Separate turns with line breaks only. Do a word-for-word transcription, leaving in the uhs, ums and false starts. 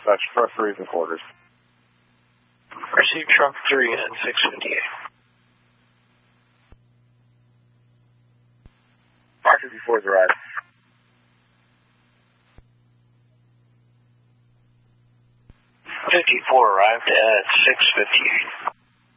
Dispatch, press threes and quarters.
Receive truck three at six fifty-eight.
R fifty-four's arrived.
fifty-four arrived at six fifty-eight.